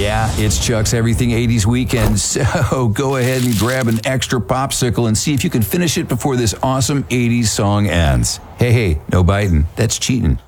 Yeah, it's Chuck's Everything 80s Weekend, so go ahead and grab an extra popsicle and see if you can finish it before this awesome 80s song ends. Hey, no biting. That's cheating.